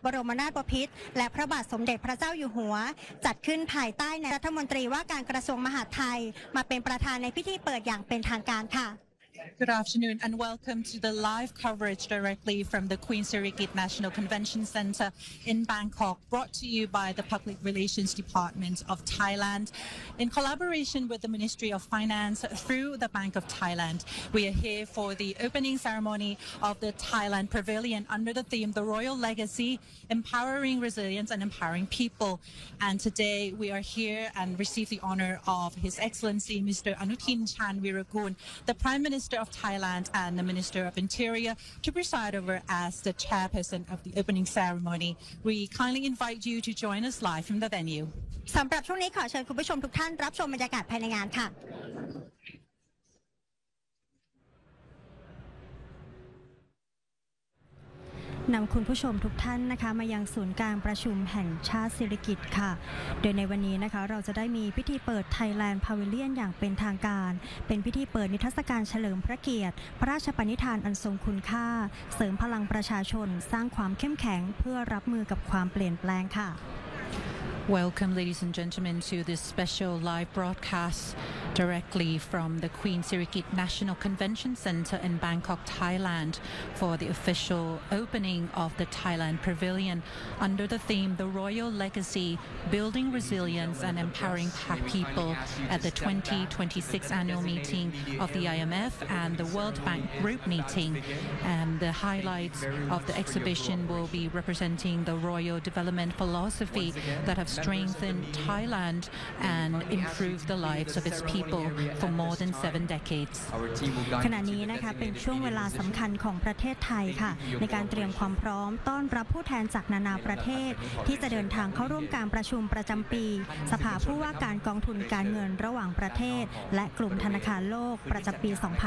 บรมนาถบพิตรและพระบาทสมเด็จพระเจ้าอยู่หัวจัดขึ้นภายใต้ในรัฐมนตรีว่าการกระทรวงมหาดไทยมาเป็นประธานในพิธีเปิดอย่างเป็นทางการค่ะ Good afternoon and welcome to the live coverage directly from the Queen Sirikit National Convention Centre in Bangkok, brought to you by the Public Relations Department of Thailand in collaboration with the Ministry of Finance through the Bank of Thailand. We are here for the opening ceremony of the Thailand Pavilion under the theme The Royal Legacy, Empowering Resilience and Empowering People. And today we are here and receive the honour of His Excellency Mr. Anutin Charnvirakul, the Prime Minister of Thailand and the Minister of Interior, to preside over as the chairperson of the opening ceremony. We kindly invite you to join us live from the venue. สำหรับช่วงนี้ขอเชิญคุณผู้ชมทุกท่านรับชมบรรยากาศภายในงานค่ะนำคุณผู้ชมทุกท่านนะคะมายังศูนย์การประชุมแห่งชาติสิริกิติ์ค่ะโดยในวันนี้นะคะเราจะได้มีพิธีเปิด Thailand Pavilion อย่างเป็นทางการเป็นพิธีเปิดนิทรรศการเฉลิมพระเกียรติพระราชปณิธานอันทรงคุณค่าเสริมพลังประชาชนสร้างความเข้มแข็งเพื่อรับมือกับความเปลี่ยนแปลงค่ะ Welcome, ladies and gentlemen, to this special live broadcast directly from the Queen Sirikit National Convention Centre in Bangkok, Thailand, for the official opening of the Thailand Pavilion under the theme The Royal Legacy, Building Resilience and Empowering People at the 2026 annual meeting of the IMF and the World Bank Group meeting. And the highlights of the exhibition will be representing the royal development philosophy that have strengthened Thailand and improved the lives of its people for more than 7 decades. ขณะนี้นะคะเป็นช่วงเวลาสำคัญของประเทศไทยค่ะในการเตรียมความพร้อมต้อนรับผู้แทนจากนานาประเทศที่จะเดินทางเข้าร่วมการประชุมประจำปีสภาผู้ว่าการกองทุนการเงินระหว่างประเทศและกลุ่มธนาคารโลกประจำปี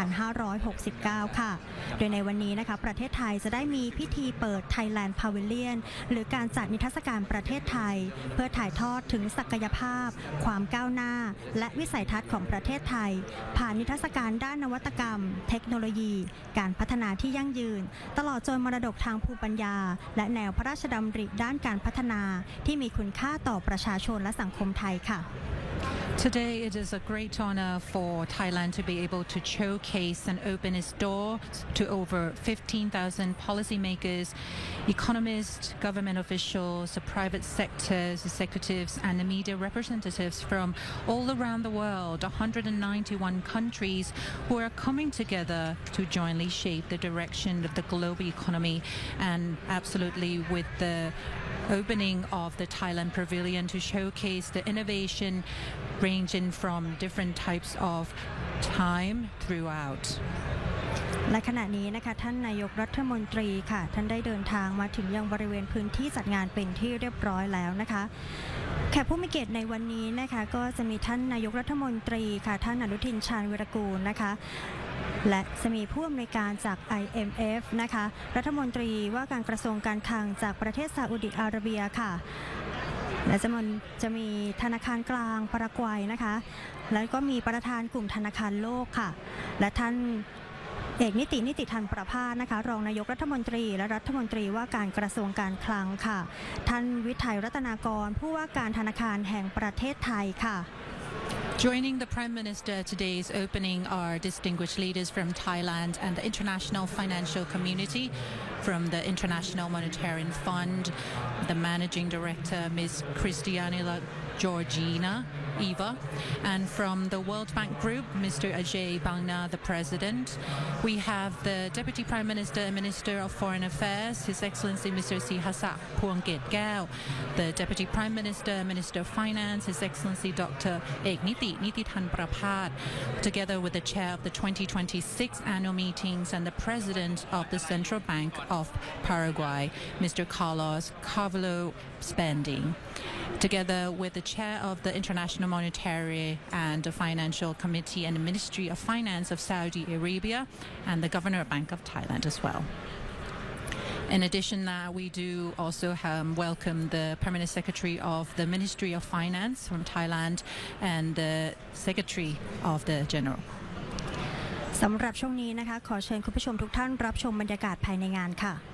2569 ค่ะโดยในวันนี้นะคะประเทศไทยจะได้มีพิธีเปิด Thailand Pavilion หรือการจัดนิทรรศการประเทศไทยเพื่อถ่ายทอดถึงศักยภาพความก้าวหน้าและวิสัยทัศน์ของประเทศไทยผ่านนิทรรศการด้านนวัตกรรมเทคโนโลยีการพัฒนาที่ยั่งยืนตลอดจนมรดกทางภูมิปัญญาและแนวพระราชดำริด้านการพัฒนาที่มีคุณค่าต่อประชาชนและสังคมไทยค่ะ Today, it is a great honor for Thailand to be able to showcase and open its doors to over 15,000 policymakers, economists, government officials, the private sectors, executives, and the media representatives from all around the world, 191 countries who are coming together to jointly shape the direction of the global economy. And absolutely with the opening of the Thailand Pavilion to showcase the innovation ranging from different types of time throughout. และขณะนี้นะคะท่านนายกรัฐมนตรีค่ะท่านได้เดินทางมาถึงยังบริเวณพื้นที่จัดงานเป็นที่เรียบร้อยแล้วนะคะแขกผู้มีเกียรติในวันนี้นะคะก็จะมีท่านนายกรัฐมนตรีค่ะท่านอนุทินชาญวิรากูลนะคะและจะมีผู้อำนวยการจาก IMF นะคะรัฐมนตรีว่าการกระทรวงการคลังจากประเทศซาอุดิอาระเบียค่ะและจะมีธนาคารกลางปารากวัยนะคะแล้วก็มีประธานกลุ่มธนาคารโลกค่ะและท่านเอกนิติธันประภาสนะคะรองนายกรัฐมนตรีและรัฐมนตรีว่าการกระทรวงการคลังค่ะท่านวิทัยรัตนากรผู้ว่าการธนาคารแห่งประเทศไทยค่ะ Joining the Prime Minister today's opening are distinguished leaders from Thailand and the international financial community, from the International Monetary Fund, the Managing Director, Ms. Christiana Georgina Eva, and from the World Bank Group, Mr. Ajay Banga, the President. We have the Deputy Prime Minister and Minister of Foreign Affairs, His Excellency Mr. Sihasak Phuangketgao, the Deputy Prime Minister, Minister of Finance, His Excellency Dr. Ek Nitithan Praphat, together with the Chair of the 2026 annual meetings and the President of the Central Bank of Paraguay, Mr. Carlos Carvalho Spending, together with the Chair of the International Monetary and Financial Committee and the Ministry of Finance of Saudi Arabia and the Governor of Bank of Thailand as well. In addition, we do also welcome the Permanent Secretary of the Ministry of Finance from Thailand and the Secretary of the General. สำหรับช่วงนี้นะคะขอเชิญคุณผู้ชมทุกท่านรับชมบรรยากาศภายในงานค่ะ